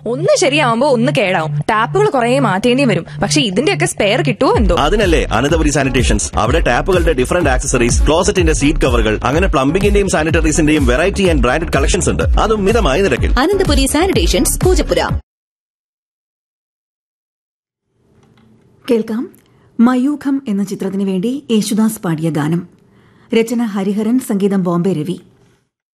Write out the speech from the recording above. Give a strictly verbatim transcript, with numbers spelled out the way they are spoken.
ഒന്ന് ശരിയാവുമ്പോ ഒന്ന് കേടാവും. ടാപ്പുകൾ കുറെ മാറ്റേണ്ടി വരും. പക്ഷെ ഇതിന്റെയൊക്കെ സ്പെയർ കിട്ടുമോ എന്തോ? അതിനല്ലേ അനന്തപുരി സാനിറ്റേഷൻസ്. അവിടെ ടാപ്പുകളുടെ ഡിഫറന്റ് ആക്സസറീസ്, ക്ലോസറ്റിന്റെ സീറ്റ് കവറുകൾ, അങ്ങനെ പ്ലംബിംഗിന്റെയും സാനിറ്ററീസിന്റെയും വെറൈറ്റി ആൻഡ് ബ്രാൻഡഡ് കളക്ഷൻസ് ഉണ്ട്. അതും മിതമായ നിരക്കിൽ. അനന്തപുരി സാനിറ്റേഷൻസ്, പൂജപ്പുര. കേൾക്കാം മയൂഖം എന്ന ചിത്രത്തിനു വേണ്ടി യേശുദാസ് പാടിയ ഗാനം. രചന ഹരിഹരൻ, സംഗീതം ബോംബെ രവി.